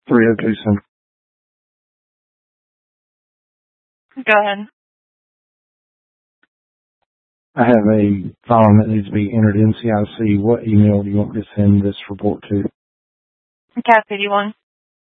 302 Central. Go ahead. I have a filing that needs to be entered in CIC. What email do you want me to send this report to? Cassidy 1.